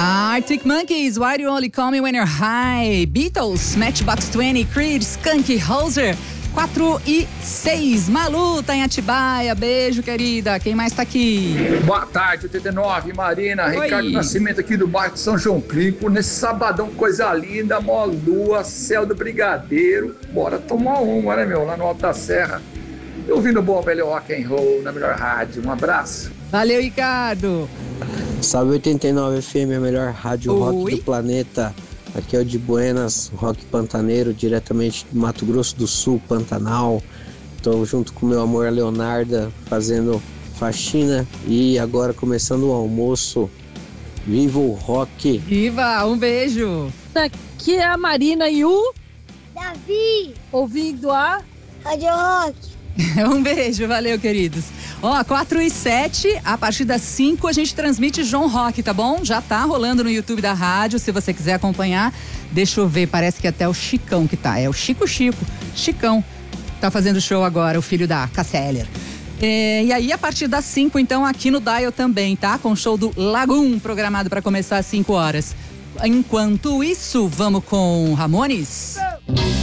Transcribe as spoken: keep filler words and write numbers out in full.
Arctic Monkeys, Why Do You Only Call Me When You're High? Beatles, Matchbox vinte, Creed, Skunk, Hoser. quatro e seis. Malu tá em Atibaia. Beijo, querida. Quem mais tá aqui? Boa tarde, oitenta e nove, Marina. Oi. Ricardo Nascimento aqui do bairro de São João Clínico. Nesse sabadão, coisa linda, mó lua, céu do brigadeiro. Bora tomar uma, né, meu? Lá no Alto da Serra. Eu ouvindo bom velho rock and roll na melhor rádio. Um abraço. Valeu, Ricardo. Salve oitenta e nove F M, a melhor rádio Oi. rock do planeta. Aqui é o de Buenas, rock pantaneiro, diretamente do Mato Grosso do Sul, Pantanal. Estou junto com meu amor Leonarda, fazendo faxina e agora começando o almoço. Viva o rock! Viva, um beijo. Aqui é a Marina e o Davi, ouvindo a Rádio Rock. Um beijo, valeu, queridos. Ó, quatro e sete, a partir das cinco a gente transmite João Rock, tá bom? Já tá rolando no YouTube da rádio, se você quiser acompanhar. Deixa eu ver, parece que até o Chicão que tá. É o Chico Chico, Chicão. Tá fazendo show agora, o filho da Cássia Eller. É, e aí, a partir das cinco, então, aqui no Dial também, tá? Com o show do Lagoon, programado para começar às cinco horas. Enquanto isso, vamos com Ramones.